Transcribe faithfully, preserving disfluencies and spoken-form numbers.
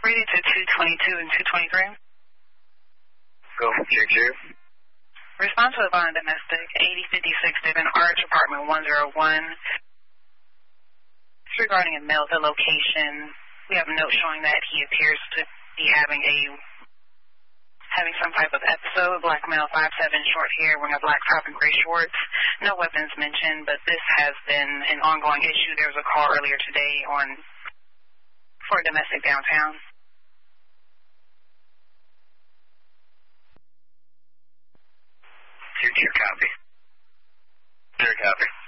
Read it to two twenty-two and two twenty-three. Go, two two. Respond to a violent domestic, eighty fifty-six Devon Arch, apartment one oh one. It's regarding a male, the location. We have a note showing that he appears to be having a having some type of episode. Black male, five seven, short hair, wearing a black top and gray shorts. No weapons mentioned, but this has been an ongoing issue. There was a call earlier today on for a domestic downtown. Two two, copy. Third copy.